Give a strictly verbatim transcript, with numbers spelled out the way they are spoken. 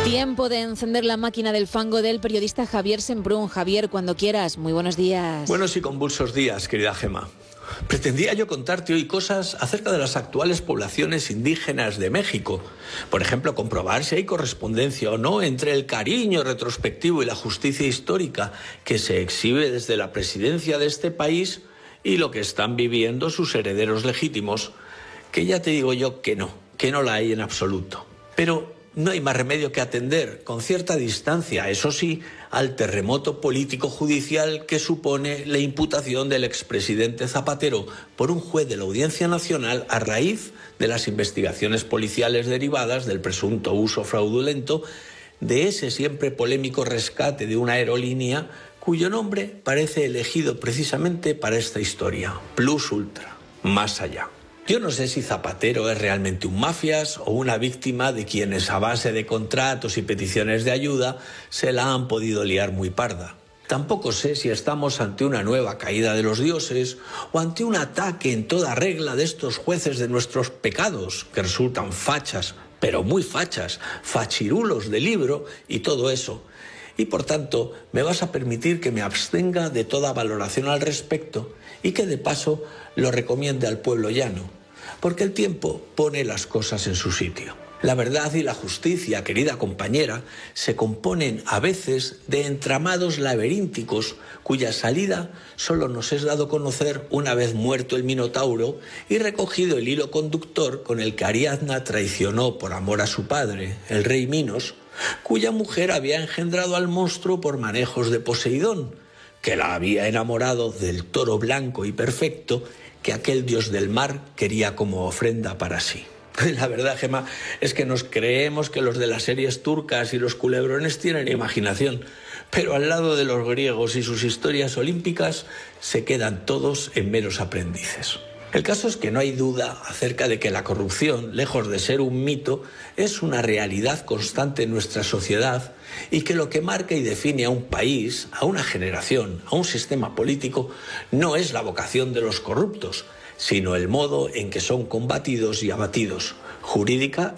Tiempo de encender la máquina del fango del periodista Javier Semprún. Javier, cuando quieras, muy buenos días. Buenos y convulsos días, querida Gema. Pretendía yo contarte hoy cosas acerca de las actuales poblaciones indígenas de México. Por ejemplo, comprobar si hay correspondencia o no entre el cariño retrospectivo y la justicia histórica que se exhibe desde la presidencia de este país y lo que están viviendo sus herederos legítimos, que ya te digo yo que no, que no la hay en absoluto. Pero no hay más remedio que atender, con cierta distancia, eso sí, al terremoto político-judicial que supone la imputación del expresidente Zapatero por un juez de la Audiencia Nacional a raíz de las investigaciones policiales derivadas del presunto uso fraudulento de ese siempre polémico rescate de una aerolínea cuyo nombre parece elegido precisamente para esta historia, Plus Ultra, más allá. Yo no sé si Zapatero es realmente un mafias o una víctima de quienes a base de contratos y peticiones de ayuda se la han podido liar muy parda. Tampoco sé si estamos ante una nueva caída de los dioses o ante un ataque en toda regla de estos jueces de nuestros pecados, que resultan fachas, pero muy fachas, fachirulos de libro y todo eso. Y por tanto, me vas a permitir que me abstenga de toda valoración al respecto y que de paso lo recomiende al pueblo llano, porque el tiempo pone las cosas en su sitio. La verdad y la justicia, querida compañera, se componen a veces de entramados laberínticos cuya salida solo nos es dado conocer una vez muerto el Minotauro y recogido el hilo conductor con el que Ariadna traicionó por amor a su padre, el rey Minos, cuya mujer había engendrado al monstruo por manejos de Poseidón, que la había enamorado del toro blanco y perfecto que aquel dios del mar quería como ofrenda para sí. La verdad, Gema, es que nos creemos que los de las series turcas y los culebrones tienen imaginación, pero al lado de los griegos y sus historias olímpicas se quedan todos en meros aprendices. El caso es que no hay duda acerca de que la corrupción, lejos de ser un mito, es una realidad constante en nuestra sociedad y que lo que marca y define a un país, a una generación, a un sistema político, no es la vocación de los corruptos, sino el modo en que son combatidos y abatidos, jurídica